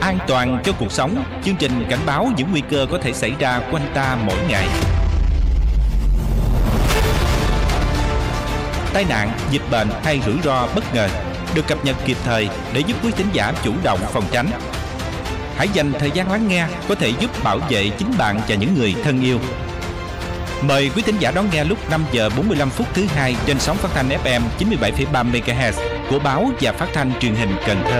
An toàn cho cuộc sống, chương trình cảnh báo những nguy cơ có thể xảy ra quanh ta mỗi ngày. Tai nạn, dịch bệnh hay rủi ro bất ngờ được cập nhật kịp thời để giúp quý thính giả chủ động phòng tránh. Hãy dành thời gian lắng nghe có thể giúp bảo vệ chính bạn và những người thân yêu. Mời quý thính giả đón nghe lúc 5 giờ 45 phút thứ hai trên sóng phát thanh FM 97,3 MHz của báo và phát thanh truyền hình Cần Thơ.